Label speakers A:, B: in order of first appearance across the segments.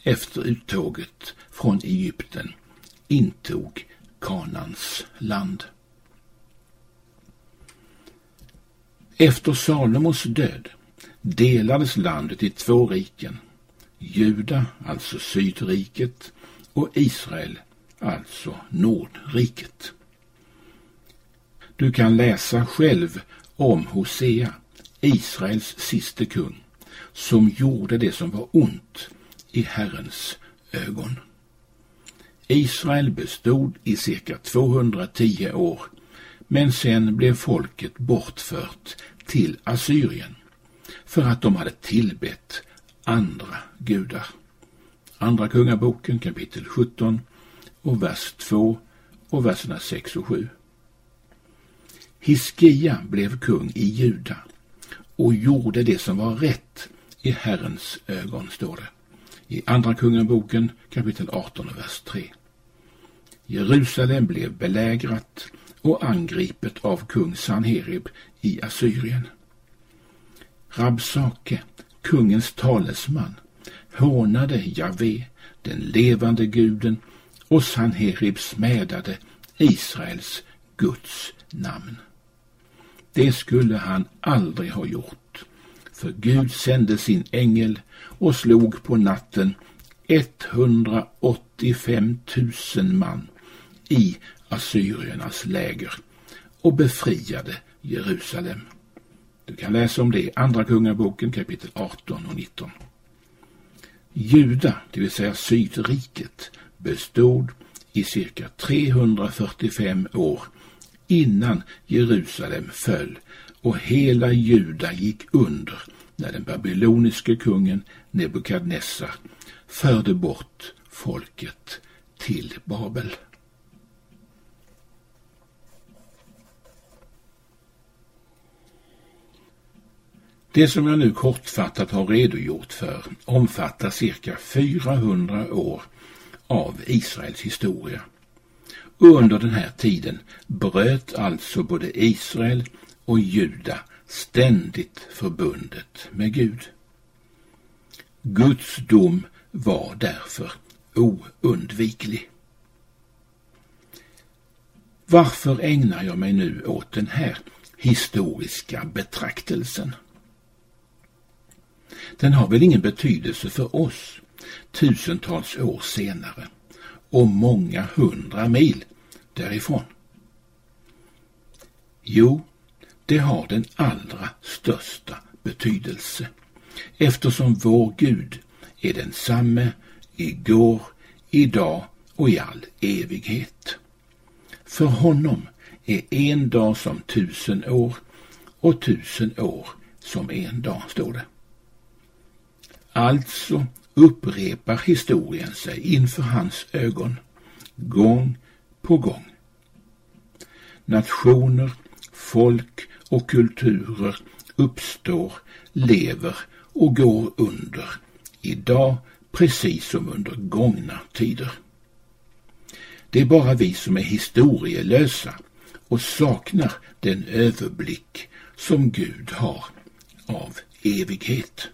A: efter uttåget från Egypten intog Kanans land. Efter Salomos död delades landet i 2 riken, Juda, alltså Sydriket, och Israel, alltså Nordriket. Du kan läsa själv om Hosea, Israels siste kung, som gjorde det som var ont i Herrens ögon. Israel bestod i cirka 210 år, men sen blev folket bortfört till Assyrien för att de hade tillbett andra gudar. Andra kungaboken kapitel 17 och vers 2 och verserna 6 och 7. Hiskia blev kung i Juda och gjorde det som var rätt i Herrens ögon, står det i andra kungaboken kapitel 18 och vers 3. Jerusalem blev belägrat och angripet av kung Sanherib i Assyrien. Rabsake, kungens talesman, hånade Javé, den levande guden, och Sanherib smädade Israels Guds namn. Det skulle han aldrig ha gjort, för Gud sände sin ängel och slog på natten 185 000 man i assyriernas läger och befriade Jerusalem. Du kan läsa om det i andra kungaboken kapitel 18 och 19. Juda, det vill säga Sydriket, bestod i cirka 345 år innan Jerusalem föll och hela Juda gick under när den babyloniske kungen Nebukadnessar förde bort folket till Babel. Det som jag nu kortfattat har redogjort för omfattar cirka 400 år av Israels historia. Under den här tiden bröt alltså både Israel och Juda ständigt förbundet med Gud. Guds dom var därför oundviklig. Varför ägnar jag mig nu åt den här historiska betraktelsen? Den har väl ingen betydelse för oss tusentals år senare och många 100 mil därifrån? Jo, det har den allra största betydelse, eftersom vår Gud är densamme igår, idag och i all evighet. För honom är en dag som 1000 år och 1000 år som en dag, står det. Alltså upprepar historien sig inför hans ögon, gång på gång. Nationer, folk och kulturer uppstår, lever och går under, idag precis som under gångna tider. Det är bara vi som är historielösa och saknar den överblick som Gud har av evighet.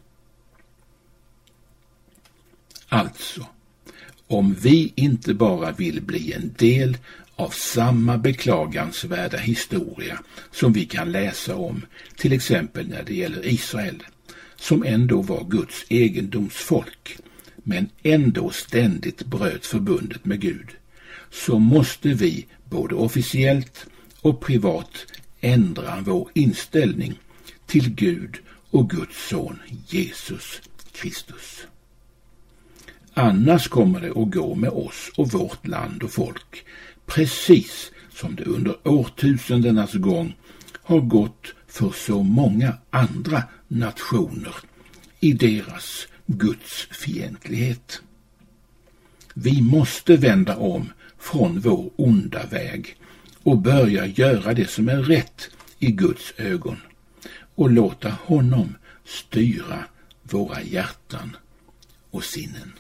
A: Alltså, om vi inte bara vill bli en del av samma beklagansvärda historia som vi kan läsa om, till exempel när det gäller Israel, som ändå var Guds egendomsfolk, men ändå ständigt bröt förbundet med Gud, så måste vi både officiellt och privat ändra vår inställning till Gud och Guds son Jesus Kristus. Annars kommer det att gå med oss och vårt land och folk, precis som det under årtusendenas gång har gått för så många andra nationer i deras gudsfientlighet. Vi måste vända om från vår onda väg och börja göra det som är rätt i Guds ögon och låta honom styra våra hjärtan och sinnen.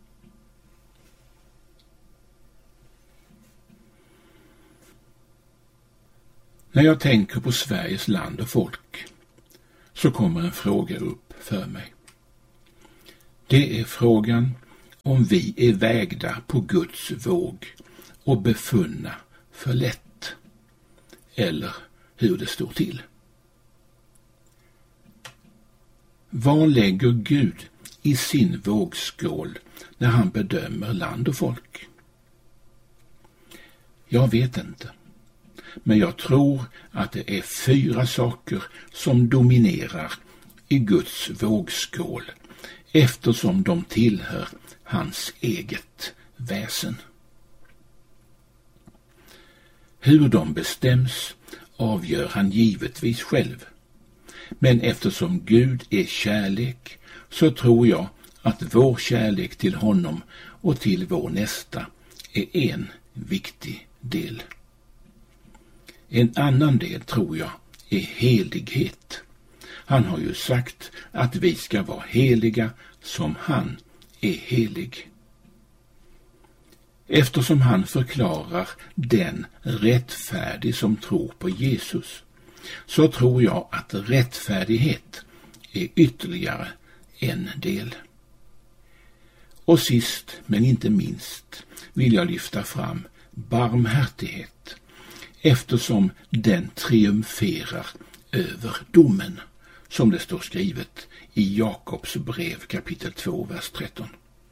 A: När jag tänker på Sveriges land och folk så kommer en fråga upp för mig. Det är frågan om vi är vägda på Guds våg och befunna för lätt, eller hur det står till. Vad lägger Gud i sin vågskål när han bedömer land och folk? Jag vet inte, men jag tror att det är 4 saker som dominerar i Guds vågskål, eftersom de tillhör hans eget väsen. Hur de bestäms avgör han givetvis själv. Men eftersom Gud är kärlek så tror jag att vår kärlek till honom och till vår nästa är en viktig del. En annan del tror jag är helighet. Han har ju sagt att vi ska vara heliga som han är helig. Eftersom han förklarar den rättfärdig som tror på Jesus, så tror jag att rättfärdighet är ytterligare en del. Och sist men inte minst vill jag lyfta fram barmhärtighet, eftersom den triumferar över domen, som det står skrivet i Jakobs brev kapitel 2, vers 13.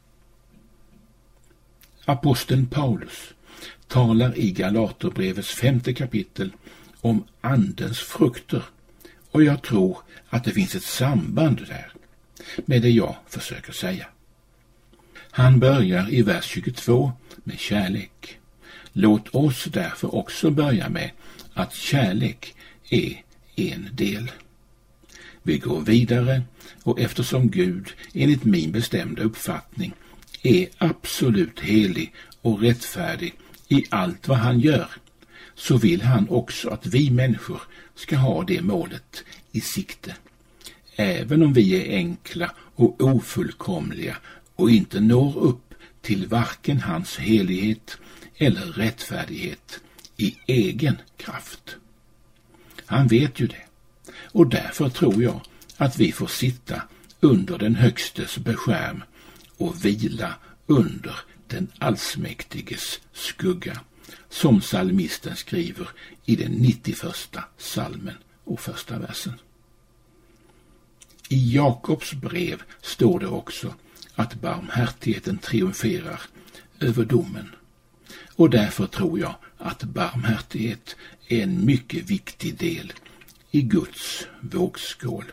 A: Aposteln Paulus talar i Galaterbrevets 5:e kapitel om andens frukter, och jag tror att det finns ett samband där med det jag försöker säga. Han börjar i vers 22 med kärlek. Låt oss därför också börja med att kärlek är en del. Vi går vidare, och eftersom Gud enligt min bestämda uppfattning är absolut helig och rättfärdig i allt vad han gör, så vill han också att vi människor ska ha det målet i sikte. Även om vi är enkla och ofullkomliga och inte når upp till varken hans helighet eller rättfärdighet i egen kraft. Han vet ju det, och därför tror jag att vi får sitta under den högstes beskärm och vila under den allsmäktiges skugga, som psalmisten skriver i den 91:a psalmen och 1:a versen. I Jakobs brev står det också att barmhärtigheten triumferar över domen, och därför tror jag att barmhärtighet är en mycket viktig del i Guds vågskål.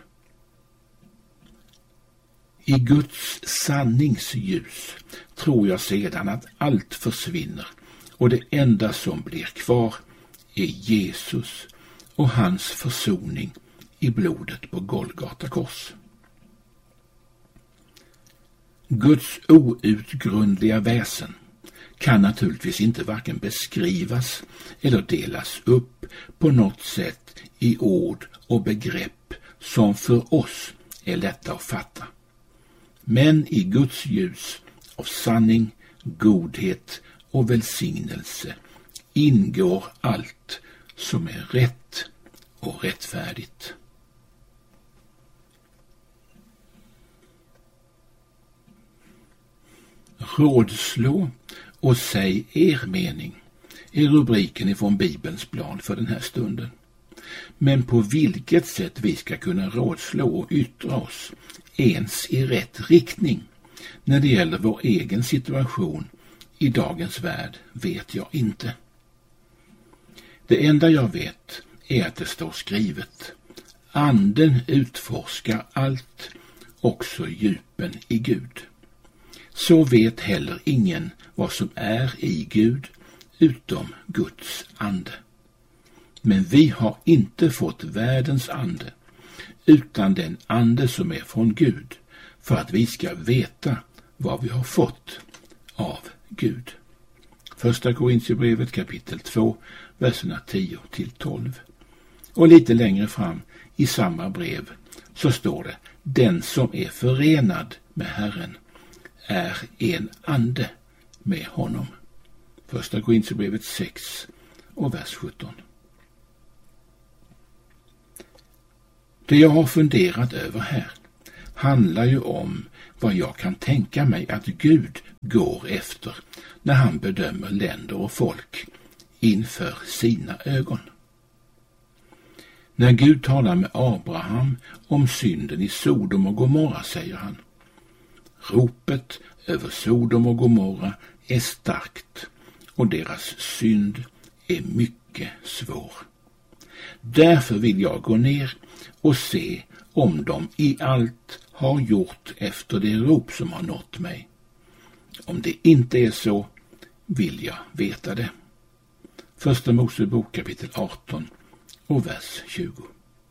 A: I Guds sanningsljus tror jag sedan att allt försvinner, och det enda som blir kvar är Jesus och hans försoning i blodet på Golgata kors. Guds outgrundliga väsen kan naturligtvis inte varken beskrivas eller delas upp på något sätt i ord och begrepp som för oss är lätta att fatta. Men i Guds ljus av sanning, godhet och välsignelse ingår allt som är rätt och rättfärdigt. Rådslå och säg er mening är rubriken ifrån Bibelns blad för den här stunden. Men på vilket sätt vi ska kunna rådslå och yttra oss ens i rätt riktning när det gäller vår egen situation i dagens värld vet jag inte. Det enda jag vet är att det står skrivet: Anden utforskar allt, också djupen i Gud. Så vet heller ingen vad som är i Gud utom Guds ande. Men vi har inte fått världens ande, utan den ande som är från Gud, för att vi ska veta vad vi har fått av Gud. Första Korintierbrevet kapitel 2, verserna 10-12. Och lite längre fram i samma brev så står det: den som är förenad med Herren är en ande med honom. Första Korintierbrevet 6 och vers 17. Det jag har funderat över här handlar ju om vad jag kan tänka mig att Gud går efter när han bedömer länder och folk inför sina ögon. När Gud talar med Abraham om synden i Sodom och Gomorra säger han: ropet över Sodom och Gomorra är starkt och deras synd är mycket svår. Därför vill jag gå ner och se om de i allt har gjort efter det rop som har nått mig. Om det inte är så vill jag veta det. Första Mosebok kapitel 18 och vers 20.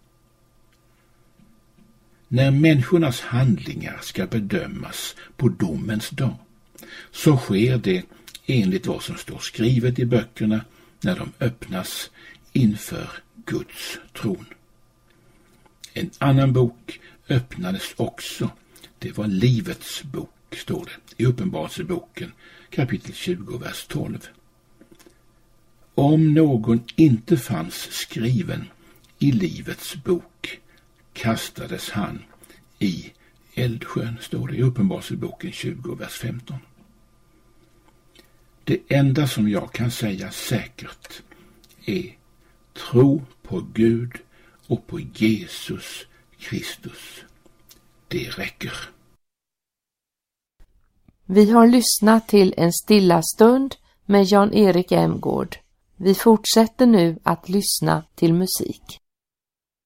A: När människornas handlingar ska bedömas på domens dag, så sker det enligt vad som står skrivet i böckerna när de öppnas inför Guds tron. En annan bok öppnades också. Det var livets bok, står det i Uppenbarelseboken kapitel 20, vers 12. Om någon inte fanns skriven i livets bok kastades han i eldsjön, står det i Uppenbarelseboken 20, vers 15. Det enda som jag kan säga säkert är tro på Gud och på Jesus Kristus. Det räcker.
B: Vi har lyssnat till En stilla stund med Jan-Erik Emgård. Vi fortsätter nu att lyssna till musik.